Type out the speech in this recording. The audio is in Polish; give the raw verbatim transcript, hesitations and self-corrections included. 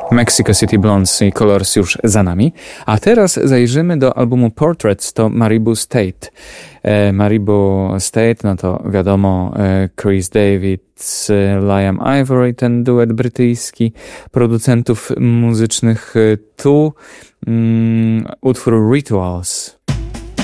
Mexico City Blondes i Colors już za nami. A teraz zajrzymy do albumu Portraits, to Maribu State. E, Maribu State, no to wiadomo, e, Chris David, e, Liam Ivory, ten duet brytyjski producentów muzycznych. E, tu mm, utwór Rituals.